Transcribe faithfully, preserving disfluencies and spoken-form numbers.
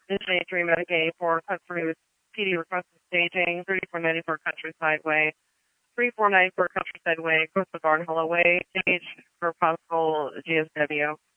Engine eighty-three Medic eighty-four, cut through P D requested staging, thirty-four ninety-four Countryside Way, thirty-four ninety-four Countryside Way, Coastal Guard Hollow Way, stage for possible G S W.